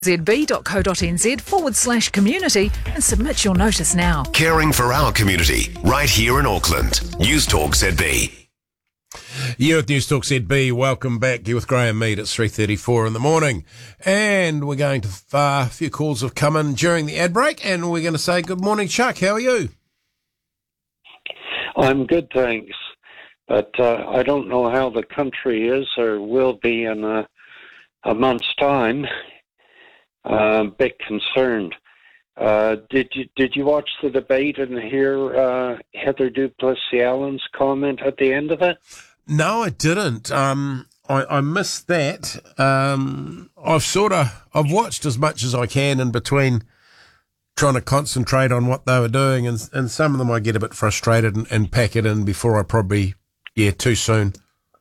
zb.co.nz/community and submit your notice now. Caring for our community, right here in Auckland. News Talk ZB. You at News Talk ZB, welcome back. You with Graham Mead at 3:34 in the morning. And we're going to, a few calls have come in during the ad break, and we're going to say good morning, Chuck. How are you? I'm good, thanks. But I don't know how the country is or will be in a month's time. Bit concerned. Did you watch the debate and hear Heather Duplessis-Allen's comment at the end of it? No, I didn't. I missed that. I've watched as much as I can in between trying to concentrate on what they were doing, and some of them I get a bit frustrated and pack it in before I probably, too soon.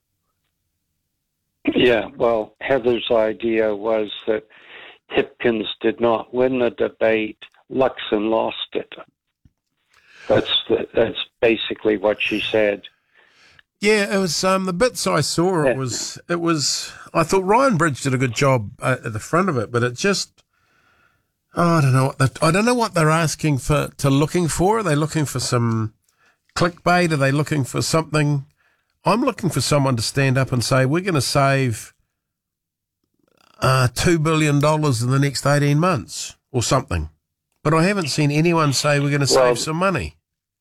Yeah, well, Heather's idea was that Hipkins did not win the debate. Luxon lost it. That's basically what she said. Yeah, it was the bits I saw. It was. I thought Ryan Bridge did a good job at the front of it, but it just. I don't know what they're asking looking for. Are they looking for some clickbait? Are they looking for something? I'm looking for someone to stand up and say we're going to save $2 billion in the next 18 months or something. But I haven't seen anyone say we're going to save some money.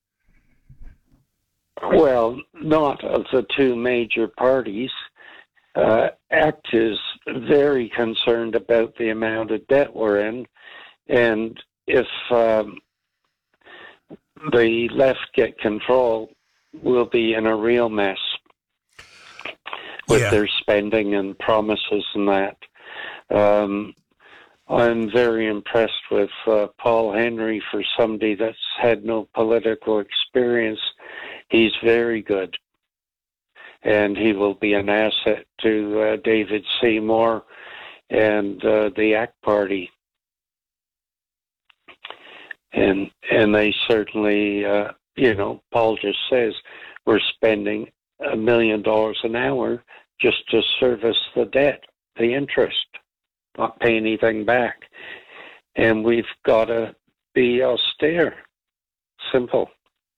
Well, not of the two major parties. ACT is very concerned about the amount of debt we're in. And if the left get control, we'll be in a real mess with their spending and promises and that. I'm very impressed with Paul Henry for somebody that's had no political experience. He's very good, and he will be an asset to David Seymour and the ACT Party. And they certainly, Paul just says we're spending $1 million an hour just to service the debt, the interest, not pay anything back. And we've got to be austere. Simple.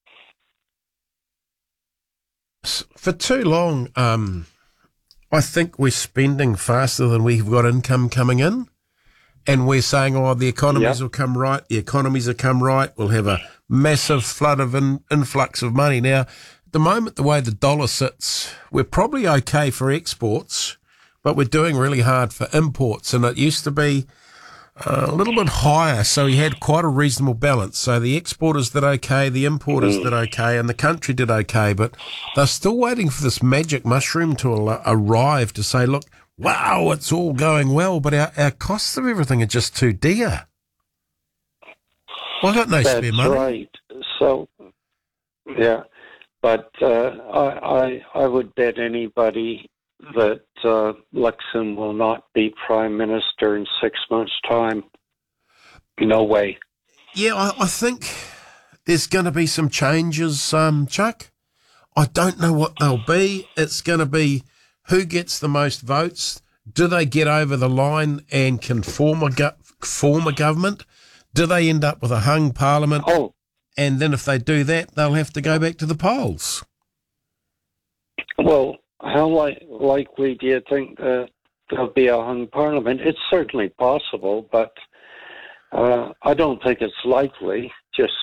For too long, I think we're spending faster than we've got income coming in. And we're saying, the economies will come right. The economies will come right. We'll have a massive flood of influx of money. Now, at the moment, the way the dollar sits, we're probably okay for exports, but we're doing really hard for imports. And it used to be a little bit higher, so we had quite a reasonable balance. So the exporters did okay, the importers did okay, and the country did okay. But they're still waiting for this magic mushroom to arrive to say, look, wow, it's all going well, but our costs of everything are just too dear. Well, I got no spare money. That's right. So, yeah, but I would bet anybody that Luxon will not be Prime Minister in 6 months' time. No way. Yeah, I think there's going to be some changes, Chuck. I don't know what they'll be. It's going to be who gets the most votes. Do they get over the line and can form a government? Do they end up with a hung parliament? Oh. And then if they do that, they'll have to go back to the polls. Well, how likely do you think there'll be a hung parliament? It's certainly possible, but I don't think it's likely. Just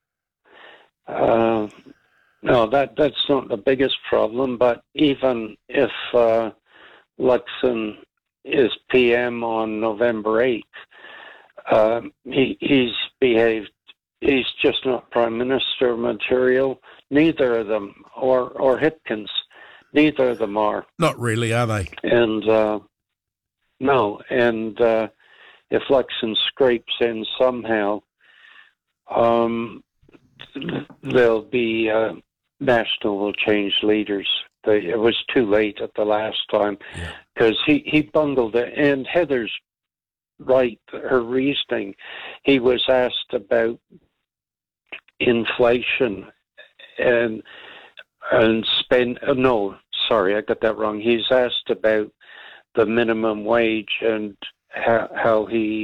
no, that's not the biggest problem. But even if Luxon is PM on November 8th, he's behaved. He's just not Prime Minister material. Neither of them, or Hipkins. Neither of them are. Not really, are they? And no. And if Luxon scrapes in somehow, there'll be National will change leaders. It was too late at the last time because he bungled it. And Heather's right, her reasoning. He was asked about inflation and spend. No, sorry, I got that wrong. He's asked about the minimum wage and how he